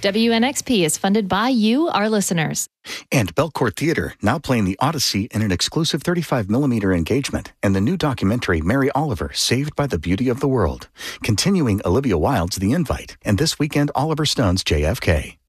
WNXP is funded by you, our listeners. And Belcourt Theater, now playing The Odyssey in an exclusive 35mm engagement, and the new documentary Mary Oliver, Saved by the Beauty of the World. Continuing Olivia Wilde's The Invite, and this weekend Oliver Stone's JFK.